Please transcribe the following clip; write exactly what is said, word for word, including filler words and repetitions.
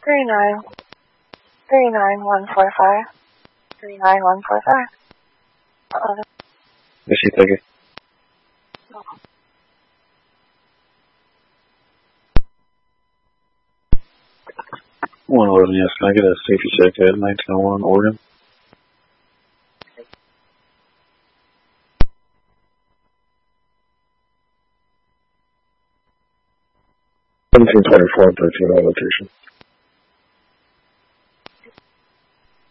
Three nine. Three nine one four five. Three nine one four five. Eleven. Yes, you take it. One eleven, yes. Can I get a safety check at nineteen oh one Oregon? seventeen twenty-four, thirteen location.